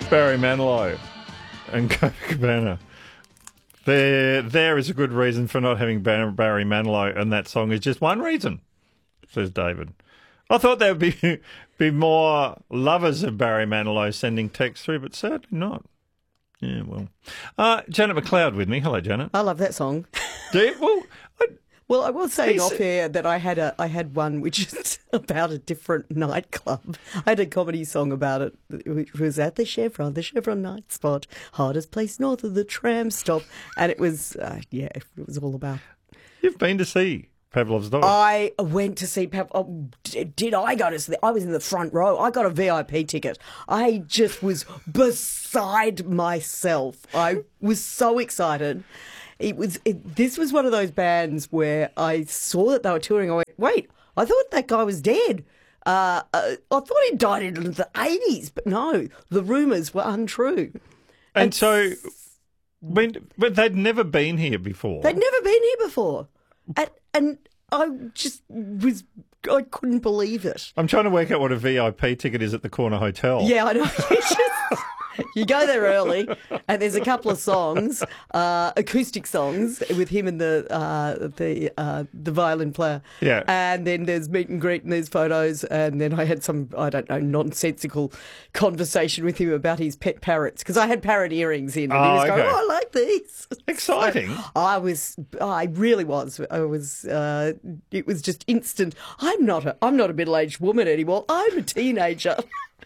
Barry Manilow and Copacabana. There is a good reason for not having Barry Manilow, and that song is just one reason, says David. I thought there would be more lovers of Barry Manilow sending texts through, but certainly not. Yeah, well. Janet McLeod with me. Hello, Janet. I love that song. Do you? Well, I was saying off air that I had one which is about a different nightclub. I had a comedy song about it, which was at the Chevron night spot, hardest place north of the tram stop, and it was it was all about. You've been to see Pavlov's Dog. I went to see did I go to see? I was in the front row. I got a VIP ticket. I just was beside myself. I was so excited. This was one of those bands where I saw that they were touring. I went, wait, I thought that guy was dead. I thought he died in the 80s, but no, the rumours were untrue. And so, but they'd never been here before. They'd never been here before. And I couldn't believe it. I'm trying to work out what a VIP ticket is at the Corner Hotel. Yeah, I know. You go there early, and there's a couple of songs, acoustic songs with him and the violin player. Yeah. And then there's meet and greet, and there's photos, and then I had some, I don't know, nonsensical conversation with him about his pet parrots, because I had parrot earrings in, and he was going, I like these. Exciting. So I really was. It was just instant. I'm not a middle-aged woman anymore. I'm a teenager.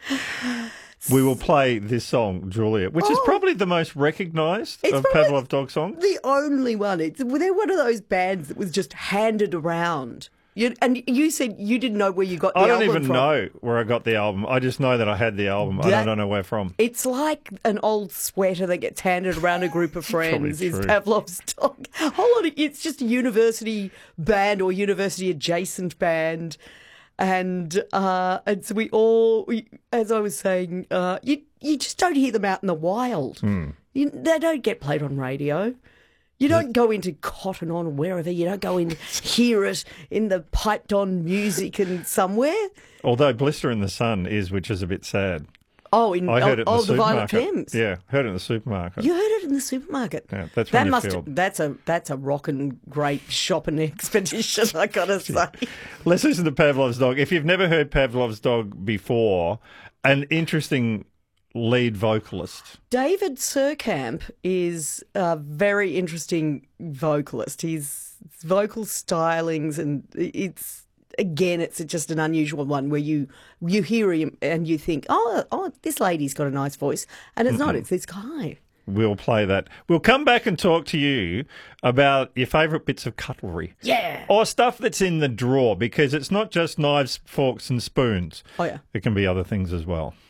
We will play this song, Julia, which is probably the most recognised of Pavlov Dog songs. The only one. They're one of those bands that was just handed around. And you said you didn't know where you got the album from. I don't even know where I got the album. I just know that I had the album. I don't know where from. It's like an old sweater that gets handed around a group of friends. It's Pavlov's Dog. It's just a university band or university adjacent band. And so as I was saying, you just don't hear them out in the wild. They don't get played on radio. You don't go into Cotton On or wherever. You don't go in hear it in the piped on music and somewhere. Although Blister in the Sun is, which is a bit sad. Oh, I heard it in the supermarket. Violent Femmes. Yeah, heard it in the supermarket. You heard it in the supermarket. Yeah, that's when you feel. That's a rockin' great shopping expedition, I gotta say. Let's listen to Pavlov's Dog. If you've never heard Pavlov's Dog before, an interesting lead vocalist. David Surkamp is a very interesting vocalist. His vocal stylings, and it's just an unusual one where you hear him and you think, oh, this lady's got a nice voice. And it's not, it's this guy. We'll play that. We'll come back and talk to you about your favourite bits of cutlery. Yeah. Or stuff that's in the drawer, because it's not just knives, forks and spoons. Oh, yeah. It can be other things as well.